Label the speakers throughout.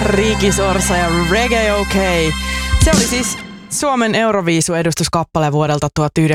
Speaker 1: Riiki Sorsa ja Reggae OK. Se oli siis Suomen Euroviisu-edustuskappale vuodelta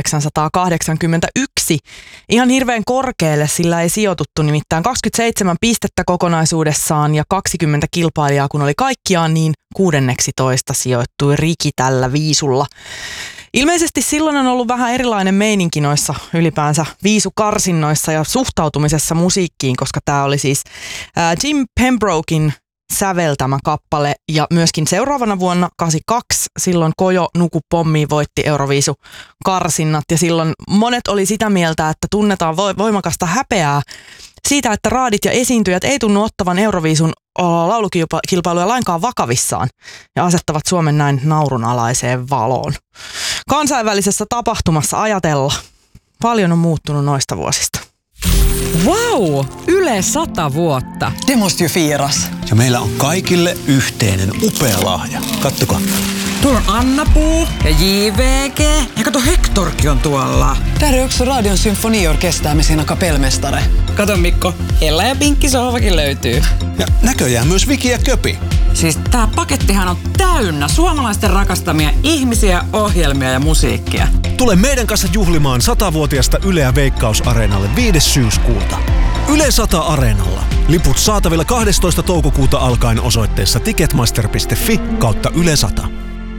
Speaker 1: 1981. Ihan hirveän korkealle sillä ei sijoituttu, nimittäin 27 pistettä kokonaisuudessaan ja 20 kilpailijaa kun oli kaikkiaan, niin 16 sijoittui Riki tällä viisulla. Ilmeisesti silloin on ollut vähän erilainen meininki noissa ylipäänsä viisukarsinnoissa ja suhtautumisessa musiikkiin, koska tämä oli siis Jim Pembroken säveltämä kappale ja myöskin seuraavana vuonna 82 silloin Kojo Nuku Pommiin voitti Euroviisu-karsinnat ja silloin monet oli sitä mieltä, että tunnetaan voimakasta häpeää siitä, että raadit ja esiintyjät ei tunnu ottavan Euroviisun laulukilpailuja lainkaan vakavissaan ja asettavat Suomen näin naurunalaiseen valoon. Kansainvälisessä tapahtumassa ajatella. Paljon on muuttunut noista vuosista.
Speaker 2: Wow! Yle 100 vuotta.
Speaker 3: Det måste ju firas.
Speaker 4: Ja meillä on kaikille yhteinen upea lahja. Kattokaa.
Speaker 2: Tuolla on Anna-Puu ja JVG. Ja kato, Hektorkin on tuolla.
Speaker 3: Där är också Radion symfoniorkester med sina kapellmästare.
Speaker 2: Kato Mikko, Ella ja Pinkki sohvakin löytyy.
Speaker 4: Ja näköjään myös Viki ja Köpi.
Speaker 2: Siis tää pakettihan on täynnä suomalaisten rakastamia ihmisiä, ohjelmia ja musiikkia.
Speaker 5: Tule meidän kanssa juhlimaan 100-vuotiasta Yleä Veikkaus-areenalle 5. syyskuuta. Yle 100 Areenalla. Liput saatavilla 12. toukokuuta alkaen osoitteessa ticketmaster.fi/Yle 100.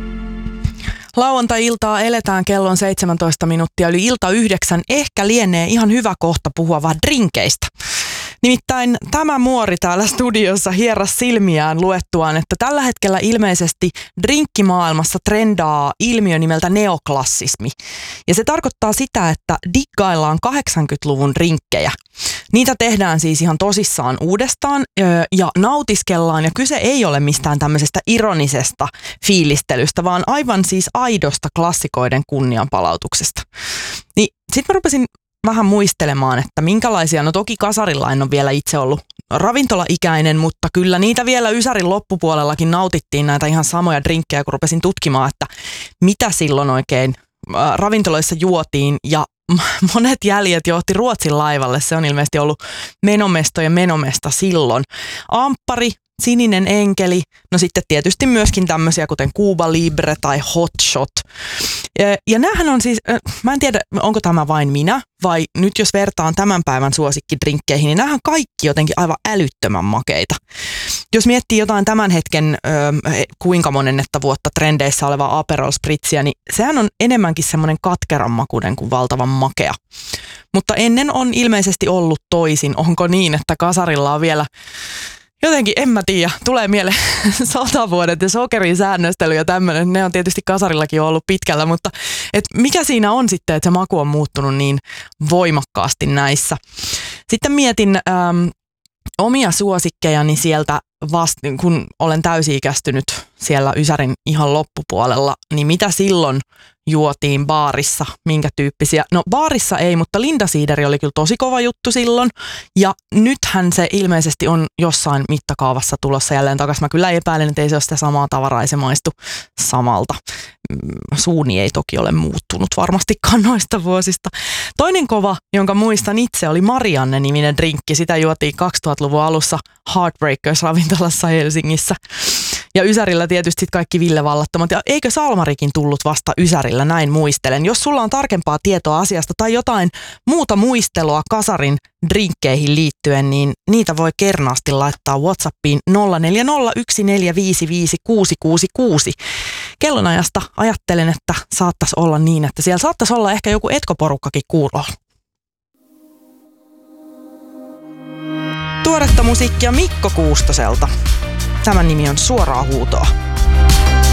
Speaker 1: Lauantai-iltaa eletään, kello on 17 minuuttia yli ilta 9. Ehkä lienee ihan hyvä kohta puhua vaan drinkeistä. Nimittäin tämä muori täällä studiossa hieras silmiään luettuaan, että tällä hetkellä ilmeisesti drinkkimaailmassa trendaa ilmiö nimeltä neoklassismi. Ja se tarkoittaa sitä, että diggaillaan 80-luvun drinkkejä. Niitä tehdään siis ihan tosissaan uudestaan ja nautiskellaan, ja kyse ei ole mistään tämmöisestä ironisesta fiilistelystä, vaan aivan siis aidosta klassikoiden kunnianpalautuksesta. Niin sit mä rupesin vähän muistelemaan, että minkälaisia, no toki kasarilla en ole vielä itse ollut ravintolaikäinen, mutta kyllä niitä vielä Ysärin loppupuolellakin nautittiin näitä ihan samoja drinkkejä, kun rupesin tutkimaan, että mitä silloin oikein ravintoloissa juotiin, ja monet jäljet johti Ruotsin laivalle. Se on ilmeisesti ollut menomesto ja menomesta silloin. Amppari, sininen enkeli, no sitten tietysti myöskin tämmöisiä kuten Cuba Libre tai Hot Shot. Ja näähän on siis, mä en tiedä onko tämä vain minä, vai nyt jos vertaan tämän päivän suosikkidrinkkeihin, niin näähän kaikki jotenkin aivan älyttömän makeita. Jos miettii jotain tämän hetken kuinka monennetta vuotta trendeissä olevaa Aperol Spritzia, niin sehän on enemmänkin semmoinen katkeran makuinen kuin valtavan makea. Mutta ennen on ilmeisesti ollut toisin. Onko niin, että kasarilla on vielä jotenkin, en mä tiedä, tulee mieleen 100 vuodet ja sokerin säännöstely ja tämmöinen. Ne on tietysti kasarillakin ollut pitkällä, mutta mikä siinä on sitten, että se maku on muuttunut niin voimakkaasti näissä. Sitten mietin omia suosikkejani sieltä kun olen täysi-ikäistynyt siellä Ysärin ihan loppupuolella, niin mitä silloin juotiin baarissa, minkä tyyppisiä? No baarissa ei, mutta Linda Siideri oli kyllä tosi kova juttu silloin, ja nythän se ilmeisesti on jossain mittakaavassa tulossa jälleen takaisin. Mä kyllä epäilen, että ei se ole sitä samaa tavaraa, ei se maistu samalta. Suuni ei toki ole muuttunut varmastikaan noista vuosista. Toinen kova, jonka muistan itse, oli Marianne-niminen drinkki. Sitä juotiin 2000-luvun alussa Heartbreakers-ravintolassa Helsingissä. Ja Ysärillä tietysti kaikki Ville-vallattomat. Ja eikö Salmarikin tullut vasta Ysärillä, näin muistelen. Jos sulla on tarkempaa tietoa asiasta tai jotain muuta muistelua kasarin drinkkeihin liittyen, niin niitä voi kernaasti laittaa WhatsAppiin 0401455666. Kellonajasta ajattelen, että saattaisi olla niin, että siellä saattaisi olla ehkä joku etkoporukkakin kuulolla. Tuoretta musiikkia Mikko Kuustoselta. Tämän nimi on Suoraa huutoa.